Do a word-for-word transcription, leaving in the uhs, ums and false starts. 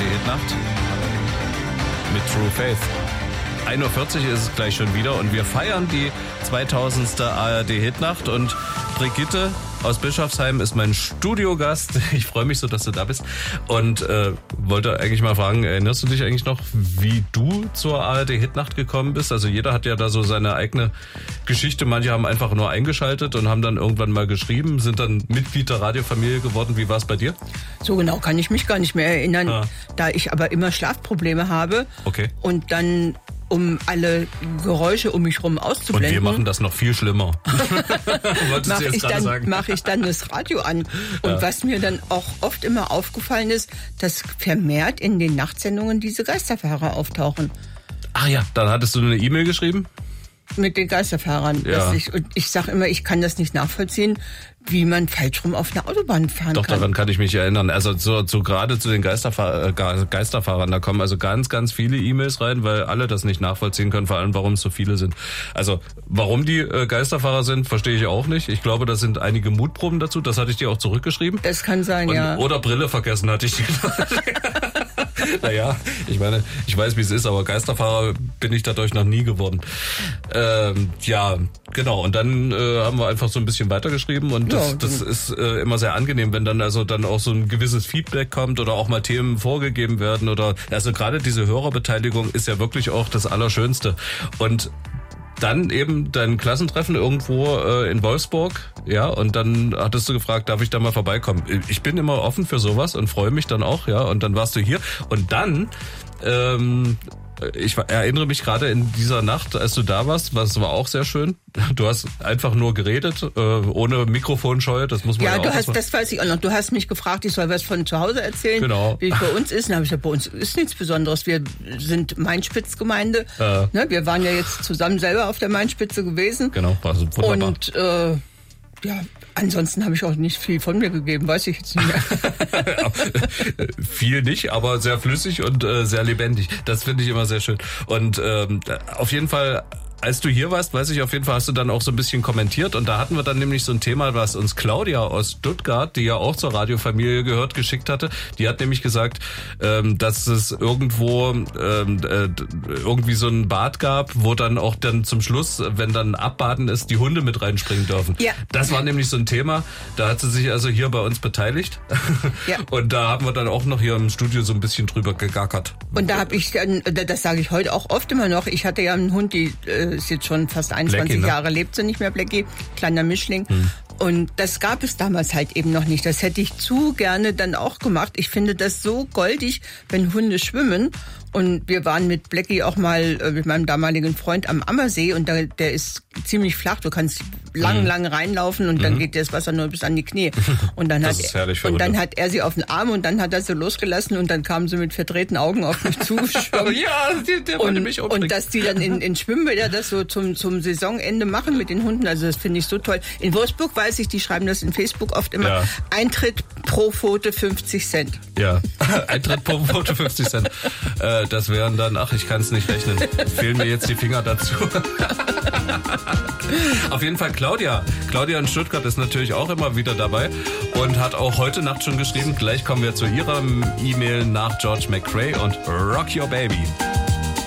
Hitnacht mit True Faith. ein Uhr vierzig ist es gleich schon wieder und wir feiern die zweitausendste A R D Hitnacht und Brigitte aus Bischofsheim ist mein Studiogast. Ich freue mich so, dass du da bist und äh, wollte eigentlich mal fragen, erinnerst du dich eigentlich noch, wie du zur A R D Hitnacht gekommen bist? Also jeder hat ja da so seine eigene Geschichte. Manche haben einfach nur eingeschaltet und haben dann irgendwann mal geschrieben, sind dann Mitglied der Radiofamilie geworden. Wie war es bei dir? So genau kann ich mich gar nicht mehr erinnern, ah. da ich aber immer Schlafprobleme habe. Okay. Und dann, um alle Geräusche um mich herum auszublenden. Und wir machen das noch viel schlimmer. mache ich, mach ich dann das Radio an. Und ja. was mir dann auch oft immer aufgefallen ist, dass vermehrt in den Nachtsendungen diese Geisterfahrer auftauchen. Ach ja, dann hattest du eine E-Mail geschrieben? Mit den Geisterfahrern. Ja. Dass ich, und ich sage immer, ich kann das nicht nachvollziehen, wie man falsch rum auf einer Autobahn fahren Doch, kann. Doch, daran kann ich mich erinnern. Also so, so gerade zu den Geisterfahr- äh, Geisterfahrern, da kommen also ganz, ganz viele E-Mails rein, weil alle das nicht nachvollziehen können, vor allem warum es so viele sind. Also warum die äh, Geisterfahrer sind, verstehe ich auch nicht. Ich glaube, das sind einige Mutproben dazu. Das hatte ich dir auch zurückgeschrieben. Das kann sein, Und, ja. Oder Brille vergessen hatte ich dir. Naja, ich meine, ich weiß, wie es ist, aber Geisterfahrer bin ich dadurch noch nie geworden. Ähm, ja, genau. Und dann äh, haben wir einfach so ein bisschen weitergeschrieben und das, ja, das ist äh, immer sehr angenehm, wenn dann also dann auch so ein gewisses Feedback kommt oder auch mal Themen vorgegeben werden oder also gerade diese Hörerbeteiligung ist ja wirklich auch das Allerschönste. Und dann eben dein Klassentreffen irgendwo äh, in Wolfsburg, ja, und dann hattest du gefragt, darf ich da mal vorbeikommen? Ich bin immer offen für sowas und freue mich dann auch, ja, und dann warst du hier und dann, ähm, ich erinnere mich gerade in dieser Nacht, als du da warst, was war auch sehr schön. Du hast einfach nur geredet, äh, ohne Mikrofonscheu, das muss man ja, ja auch. Ja, du hast, mal. das weiß ich auch noch. Du hast mich gefragt, ich soll was von zu Hause erzählen, genau. wie es bei uns ist. Dann habe ich gesagt, bei uns ist nichts Besonderes. Wir sind Mainspitzgemeinde. Äh. Ne, wir waren ja jetzt zusammen selber auf der Mainspitze gewesen. Genau, war so wunderbar. Und äh, ja, ansonsten habe ich auch nicht viel von mir gegeben, weiß ich jetzt nicht mehr. Viel nicht, aber sehr flüssig und äh, sehr lebendig. Das finde ich immer sehr schön. Und ähm, auf jeden Fall, als du hier warst, weiß ich auf jeden Fall, hast du dann auch so ein bisschen kommentiert und da hatten wir dann nämlich so ein Thema, was uns Claudia aus Stuttgart, die ja auch zur Radiofamilie gehört, geschickt hatte. Die hat nämlich gesagt, ähm, dass es irgendwo ähm, äh, irgendwie so ein Bad gab, wo dann auch dann zum Schluss, wenn dann Abbaden ist, die Hunde mit reinspringen dürfen. Ja. Das war nämlich so ein Thema, da hat sie sich also hier bei uns beteiligt. Ja. Und da haben wir dann auch noch hier im Studio so ein bisschen drüber gegackert. Und da habe ich dann, das sage ich heute auch oft immer noch, ich hatte ja einen Hund, die äh, ist jetzt schon fast einundzwanzig Blackie, ne? Jahre, lebt sie nicht mehr, Blackie, kleiner Mischling. Hm. Und das gab es damals halt eben noch nicht. Das hätte ich zu gerne dann auch gemacht. Ich finde das so goldig, wenn Hunde schwimmen. Und wir waren mit Blackie auch mal äh, mit meinem damaligen Freund am Ammersee und da, der ist ziemlich flach. Du kannst lang, mhm. lang reinlaufen und mhm. dann geht das Wasser nur bis an die Knie. Und dann, das hat, ist herrlich für und dann Hunde. hat er sie auf den Arm und dann hat er sie losgelassen und dann kamen sie mit verdrehten Augen auf mich zu. Ja, der, der wollte mich umbringen. Und dass die dann in, in Schwimmbäder das so zum, zum Saisonende machen mit den Hunden, also das finde ich so toll. In Wolfsburg weiß ich, die schreiben das in Facebook oft immer, ja. Eintritt pro Pfote fünfzig Cent. Ja, Eintritt pro Pfote fünfzig Cent. Äh, das wären dann, ach, ich kann es nicht rechnen. Fehlen mir jetzt die Finger dazu. Auf jeden Fall Claudia. Claudia in Stuttgart ist natürlich auch immer wieder dabei und hat auch heute Nacht schon geschrieben. Gleich kommen wir zu ihrer E-Mail nach George McRae und Rock Your Baby.